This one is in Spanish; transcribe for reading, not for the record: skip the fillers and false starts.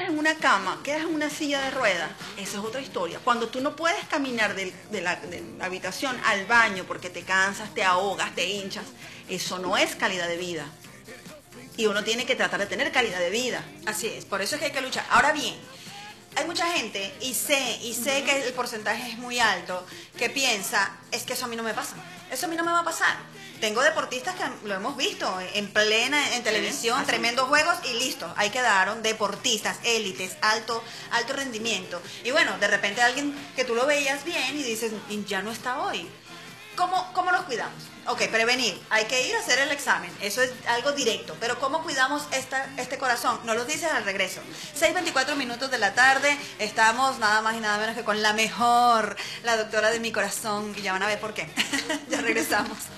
quedas en una cama, quedas en una silla de ruedas, esa es otra historia. Cuando tú no puedes caminar de la habitación al baño porque te cansas, te ahogas, te hinchas, eso no es calidad de vida. Y uno tiene que tratar de tener calidad de vida. Así es, por eso es que hay que luchar. Ahora bien, hay mucha gente, y sé que el porcentaje es muy alto, que piensa, es que eso a mí no me pasa, eso a mí no me va a pasar. Tengo deportistas que lo hemos visto en plena, en televisión, así. tremendos juegos y listo, ahí quedaron deportistas, élites, alto rendimiento. Y bueno, de repente alguien que tú lo veías bien y dices, ya no está hoy. ¿Cómo nos cuidamos? Ok, prevenir. Hay que ir a hacer el examen. Eso es algo directo. Pero ¿cómo cuidamos este corazón? Nos lo dices al regreso. 6:24 minutos de la tarde. Estamos nada más y nada menos que con la mejor, la doctora de mi corazón. Y ya van a ver por qué. Ya regresamos.